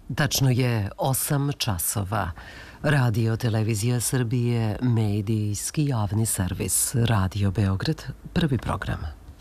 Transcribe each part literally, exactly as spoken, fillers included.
Tačno je osam časova. Radio Televizija Srbije, medijski javni servis. Radio Beograd, prvi program.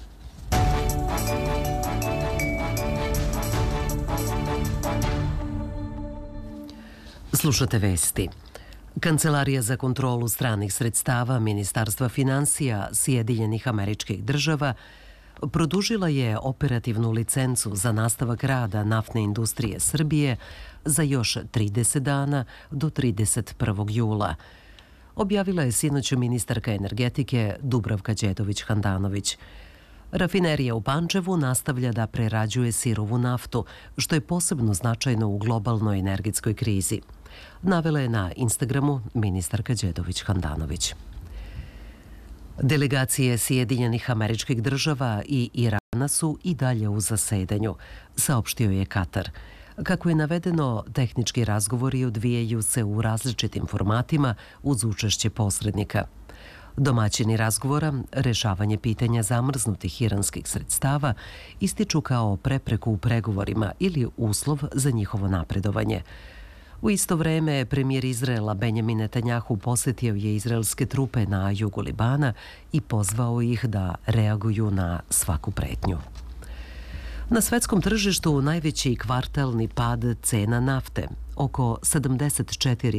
Slušate vesti. Kancelarija za kontrolu stranih sredstava Ministarstva finansija Sjedinjenih Američkih Država produžila je operativnu licencu za nastavak rada naftne industrije Srbije za još trideset dana do trideset prvog jula. Objavila je sinoć ministarka energetike Dubravka Đedović-Handanović. Rafinerija u Pančevu nastavlja da prerađuje sirovu naftu, što je posebno značajno u globalnoj energetskoj krizi. Navela je na Instagramu ministarka Đedović-Handanović. Delegacije Sjedinjenih Američkih Država i Irana su i dalje u zasedanju, saopštio je Katar. Kako je navedeno, tehnički razgovori odvijaju se u različitim formatima uz učešće posrednika. Domaćini razgovora, rešavanje pitanja zamrznutih iranskih sredstava, ističu kao prepreku u pregovorima ili uslov za njihovo napredovanje. U isto vreme, premijer Izraela Benjamin Netanjahu posetio je izraelske trupe na jugu Libana i pozvao ih da reaguju na svaku pretnju. Na svetskom tržištu najveći kvartalni pad cena nafte, oko sedamdeset četiri